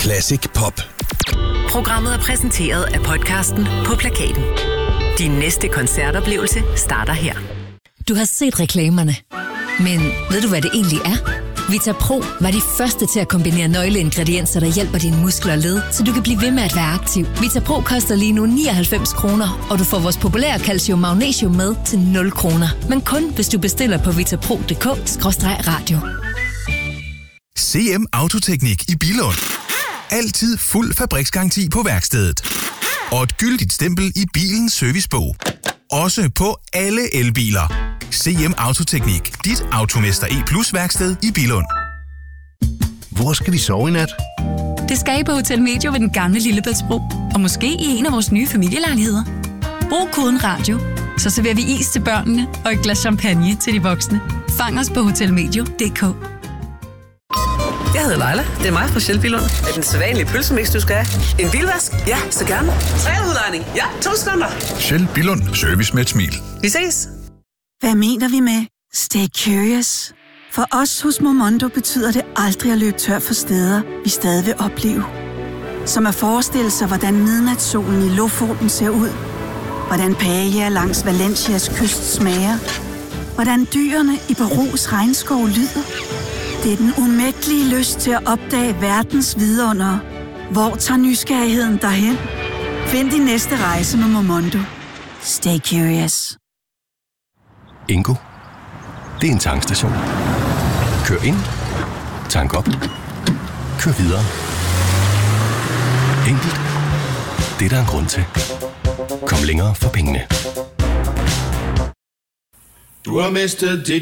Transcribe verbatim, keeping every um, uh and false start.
Classic Pop. Programmet er præsenteret af podcasten På Plakaten. Din næste koncertoplevelse starter her. Du har set reklamerne, men ved du, hvad det egentlig er? VitaPro var de første til at kombinere nøgleingredienser, der hjælper dine muskler og led, så du kan blive ved med at være aktiv. VitaPro koster lige nu nioghalvfems kroner, og du får vores populære calcium magnesium med til nul kroner. Men kun hvis du bestiller på vitapro punktum d k skråstreg radio. C M Autoteknik i Billund. Altid fuld fabriksgaranti på værkstedet. Og et gyldigt stempel i bilens servicebog. Også på alle elbiler. C M Autoteknik. Dit Automester E Plus værksted i Billund. Hvor skal vi sove i nat? Det skal I på Hotel Medio ved den gamle Lillebæltsbro. Og måske i en af vores nye familielejligheder. Brug koden radio, så serverer vi is til børnene og et glas champagne til de voksne. Fang os på hotelmedio punktum d k. Jeg hedder Leila. Det er mig fra Sjælbillund. Er den sædvanlige pølsemix, du skal have? En bilvask? Ja, så gerne. Træudlejning? Ja, to sekunder. Sjælbillund. Service med et smil. Vi ses. Hvad mener vi med stay curious? For os hos Momondo betyder det aldrig at løbe tør for steder, vi stadig vil opleve. Som at forestille sig, hvordan midnatssolen i Lofoten ser ud. Hvordan paella langs Valencias kyst smager. Hvordan dyrene i Perus regnskov lyder. Det er den umættelige lyst til at opdage verdens vidundere. Hvor tager nysgerrigheden derhen? Find din næste rejse med Momondo. Stay curious. Ingo. Det er en tankstation. Kør ind. Tank op. Kør videre. Enkelt. Det er der en grund til. Kom længere for pengene. Du har mistet dit